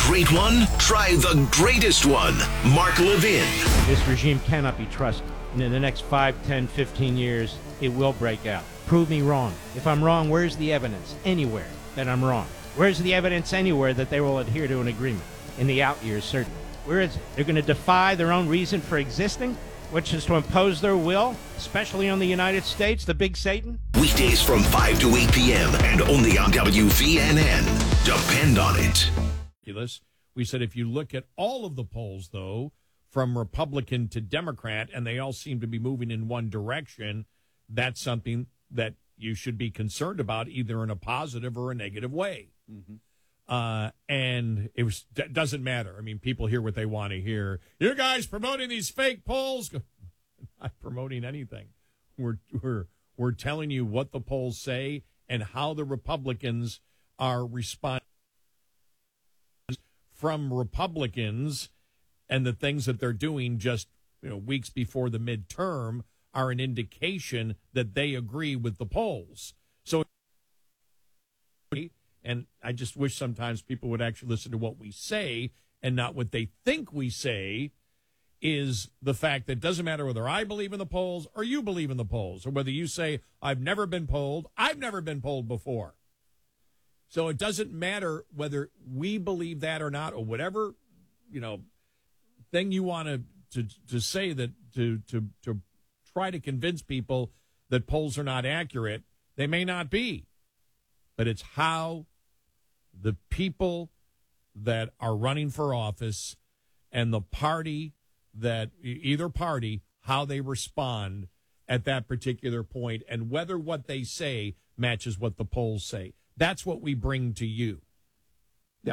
great one? Try the greatest one. Mark Levin. This regime cannot be trusted. And in the next 5, 10, 15 years, it will break out. Prove me wrong. If I'm wrong, where's the evidence anywhere that I'm wrong? Where's the evidence anywhere that they will adhere to an agreement? In the out years, certainly. Where is it? They're going to defy their own reason for existing, which is to impose their will, especially on the United States, the big Satan? Weekdays from 5 to 8 p.m. and only on WVNN. Depend on it. We said if you look at all of the polls, though, from Republican to Democrat, and they all seem to be moving in one direction, that's something that you should be concerned about, either in a positive or a negative way. Mm-hmm. And it doesn't matter. I mean, people hear what they want to hear. You guys promoting these fake polls? Not promoting anything. We're telling you what the polls say and how the Republicans are responding from Republicans, and the things that they're doing just weeks before the midterm are an indication that they agree with the polls. So, and I just wish sometimes people would actually listen to what we say and not what they think we say, is the fact that it doesn't matter whether I believe in the polls or you believe in the polls, or whether you say, I've never been polled, I've never been polled before. So it doesn't matter whether we believe that or not, or whatever, thing you want to say, that to try to convince people that polls are not accurate. They may not be, but it's how the people that are running for office and the party that either party, how they respond at that particular point, and whether what they say matches what the polls say. That's what we bring to you. Yeah.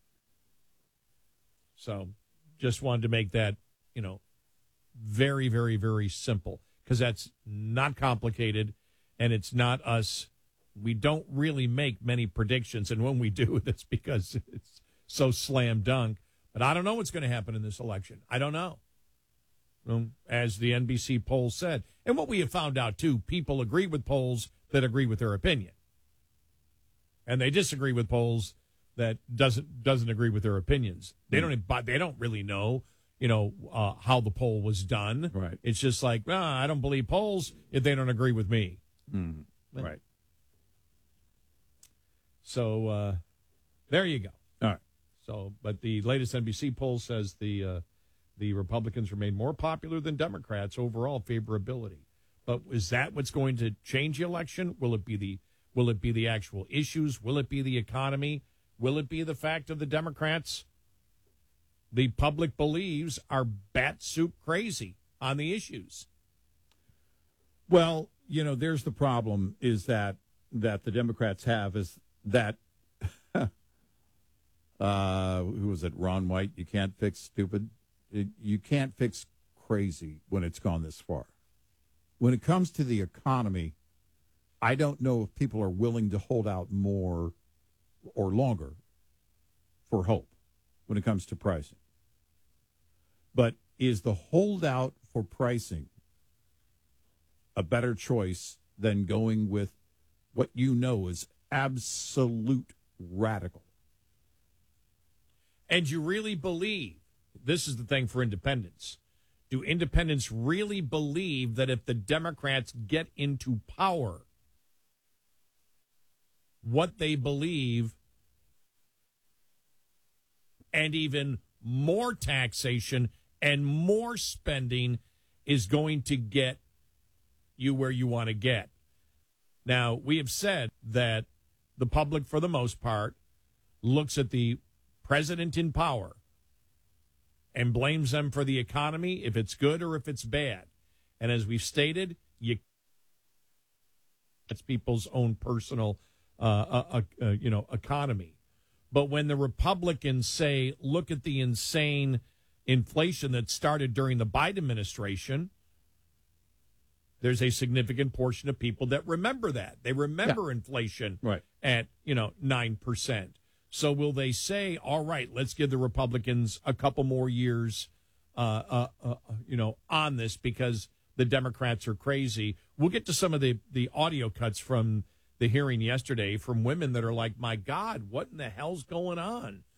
So just wanted to make that, very, very, very simple, because that's not complicated, and it's not us. We don't really make many predictions, and when we do, that's because it's so slam dunk. But I don't know what's going to happen in this election. I don't know. As the NBC poll said, and what we have found out, too, people agree with polls that agree with their opinion, and they disagree with polls that doesn't agree with their opinions. They don't really know, how the poll was done. Right. It's just like, I don't believe polls if they don't agree with me. Mm-hmm. Right. So there you go. All right. So, but the latest NBC poll says the Republicans remain more popular than Democrats overall favorability. But is that what's going to change the election? Will it be the actual issues? Will it be the economy? Will it be the fact of the Democrats, the public believes, are batshit crazy on the issues? Well, there's the problem, is that the Democrats have is that, who was it, Ron White? You can't fix stupid. You can't fix crazy when it's gone this far. When it comes to the economy, I don't know if people are willing to hold out more or longer for hope when it comes to pricing. But is the holdout for pricing a better choice than going with what is absolute radical? And you really believe, this is the thing for independents, do independents really believe that if the Democrats get into power, what they believe, and even more taxation and more spending, is going to get you where you want to get? Now, we have said that the public, for the most part, looks at the president in power and blames them for the economy, if it's good or if it's bad. And as we've stated, it's people's own personal economy. But when the Republicans say, look at the insane inflation that started during the Biden administration, there's a significant portion of people that remember that. They remember inflation at 9%. So will they say, all right, let's give the Republicans a couple more years on this because the Democrats are crazy? We'll get to some of the audio cuts from the hearing yesterday from women that are like, my God, what in the hell's going on?